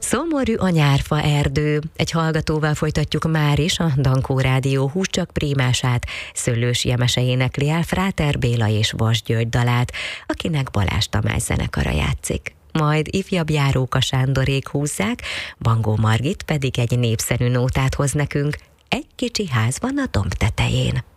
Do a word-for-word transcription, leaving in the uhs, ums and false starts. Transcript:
Szomorú a nyárfa erdő. Egy hallgatóval folytatjuk már is a Dankó Rádió Húscsak prímását. Szőlős Jemese énekli el Fráter Béla és Vas György dalát, akinek Balázs Tamás zenekara játszik. Majd ifjabb Járóka Sándorék húzzák, Bangó Margit pedig egy népszerű nótát hoz nekünk. Egy kicsi ház van a domb tetején.